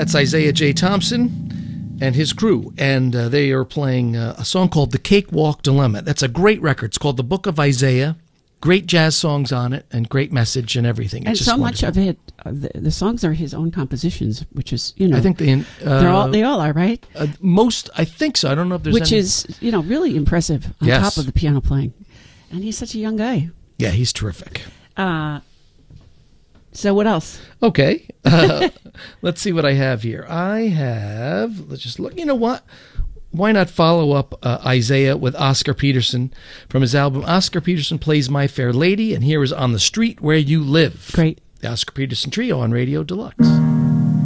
That's Isaiah J. Thompson and his crew, and they are playing a song called The Cakewalk Dilemma. That's a great record. It's called The Book of Isaiah. Great jazz songs on it, and great message and everything. It's and so wonderful. Much of it, the songs are his own compositions, which is, I think they all are, right? Most, I think so. I don't know if there's which is, really impressive on top of the piano playing. And he's such a young guy. Yeah, he's terrific. So what else? Okay. Let's see what I have here. Let's just look. You know what? Why not follow up Isaiah with Oscar Peterson from his album Oscar Peterson Plays My Fair Lady, and here is On the Street Where You Live. Great. The Oscar Peterson Trio on Radio Deluxe.